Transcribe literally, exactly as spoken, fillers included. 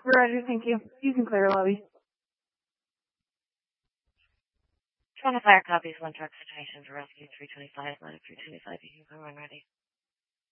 We're ready, thank you. You can clear lobby. twenty fire copies, one truck situation for rescue three twenty-five, line three twenty-five, you can come when ready.